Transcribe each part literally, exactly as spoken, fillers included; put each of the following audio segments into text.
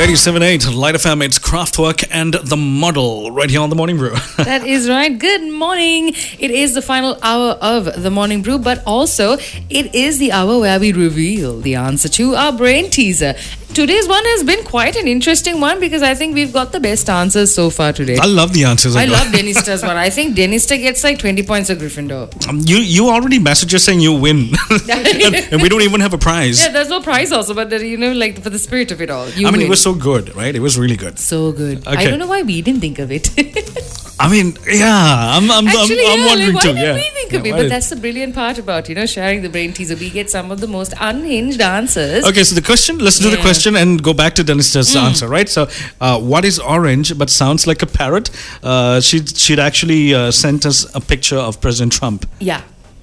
eighty-seven point eight Light F M, it's Kraftwerk and The Model right here on The Morning Brew. That is right. Good morning. It is the final hour of The Morning Brew, but also it is the hour where we reveal the answer to our brain teaser. Today's one has been quite an interesting one because I think we've got the best answers so far today. I love the answers. I love Denista's one. I think Denista gets like twenty points of Gryffindor. Um, you you already messaged us saying you win. and, and we don't even have a prize. Yeah, there's no prize also, but you know, like for the spirit of it all. You I mean, win. it was so good, right? It was really good. So good. Okay. I don't know why we didn't think of it. I mean, yeah, I'm I'm, Actually, I'm, I'm yeah, wondering like, why too. did Yeah. we think yeah, of it? why But did- that's the brilliant part about, you know, sharing the brain teaser. We get some of the most unhinged answers. Okay, so the question, let's do the Yeah. question and go back to Denista's answer, right? So, uh, what is orange but sounds like a parrot? Uh, she'd, she'd actually uh, sent us a picture of President Trump. Yeah.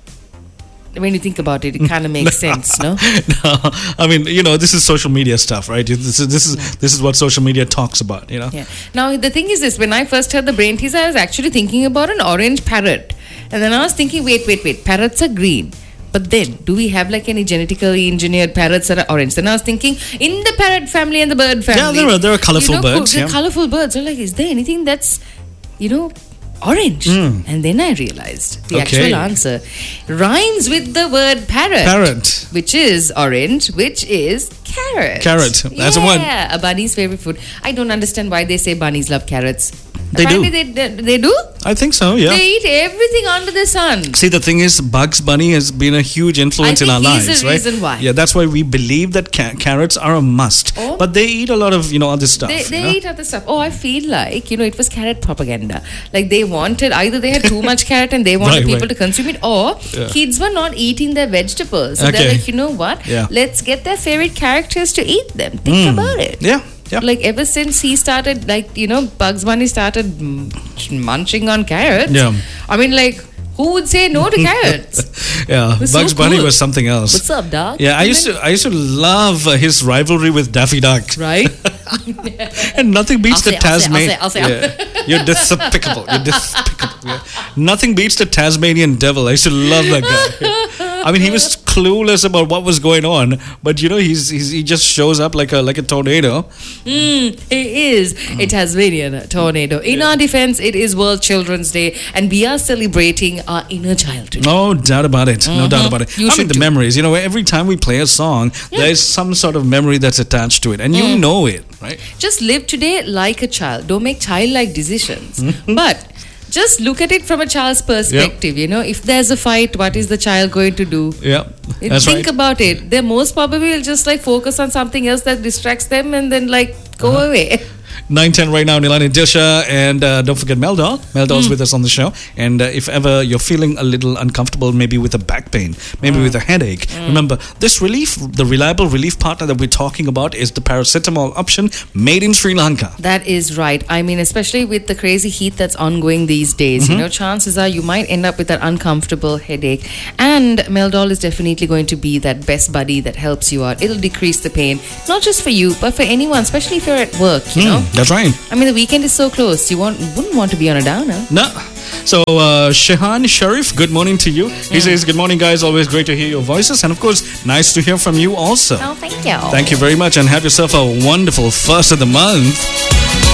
When you think about it, it kind of makes sense, no? No, I mean, you know, this is social media stuff, right? This is this is this is what social media talks about, you know. Yeah. Now, the thing is this, when I first heard the brain teaser, I was actually thinking about an orange parrot. And then I was thinking, wait, wait, wait, parrots are green. But then, do we have like any genetically engineered parrots that are orange? Then I was thinking, in the parrot family and the bird family. Yeah, there are there are colorful you know, birds. The Yeah. colorful birds. I'm like, is there anything that's, you know, orange? And then I realized the Hmm. Okay. actual answer rhymes with the word parrot. Parrot. Which is orange, which is carrot. Carrot. That's the one. Yeah, a bunny's favorite food. I don't understand why they say bunnies love carrots. They do. Apparently They, they, they do? I think so. Yeah. They eat everything under the sun. See, the thing is, Bugs Bunny has been a huge influence I in our think he's lives, the right? reason why. Yeah, that's why we believe that ca- carrots are a must. Oh. But they eat a lot of, you know, other stuff. They, you they know? eat other stuff. Oh, I feel like, you know, it was carrot propaganda. Like they wanted, either they had too much carrot and they wanted Right, people right. to consume it, or Yeah. kids were not eating their vegetables. So Okay. they're like, you know what? Yeah. Let's get their favorite characters to eat them. Think Mm. about it. Yeah. Yeah. Like ever since he started, like, you know, Bugs Bunny started mm, munching on carrots. Yeah. I mean, like, who would say no to carrots? Yeah, was Bugs so Bunny cool. was something else. What's up, dog? Yeah, I And used then- to I used to love uh, his rivalry with Daffy Duck. Right? And nothing beats I'll the say, I'll say, Tasmanian. I'll say, I'll say, I'll Yeah. You're despicable. You're despicable. Yeah. Nothing beats the Tasmanian devil. I used to love that guy. I mean, he was clueless about what was going on, but you know, he's, he's he just shows up like a like a tornado. Mm, it is a Tasmanian tornado. In our defense, it is World Children's Day, and we are celebrating our inner child today. No doubt about it. No doubt about it. You I mean, should the too. memories. You know, every time we play a song, there is some sort of memory that's attached to it, and you know it, right? Just live today like a child. Don't make childlike decisions. Mm-hmm. But just look at it from a child's perspective. You know, if there's a fight, what is the child going to do? Yeah, that's Think right. about it. They most probably will just like focus on something else that distracts them and then like go Uh-huh. away. nine ten right now, Nilani Disha, and uh, don't forget Meldol. Meldol's Hmm. with us on the show. And uh, if ever you're feeling a little uncomfortable, maybe with a back pain, maybe Hmm. with a headache, remember this relief, the reliable relief partner that we're talking about is the paracetamol option made in Sri Lanka. That is right. I mean, especially with the crazy heat that's ongoing these days, Mm-hmm. you know, chances are you might end up with that uncomfortable headache. And Meldol is definitely going to be that best buddy that helps you out. It'll decrease the pain, not just for you, but for anyone, especially if you're at work, you know. Mm, that's right. I mean, the weekend is so close. You want, wouldn't want to be on a downer. No. So, uh, Shehan Sharif, good morning to you. He says, good morning, guys. Always great to hear your voices. And of course, nice to hear from you also. Oh, thank you. Thank you very much and have yourself a wonderful first of the month.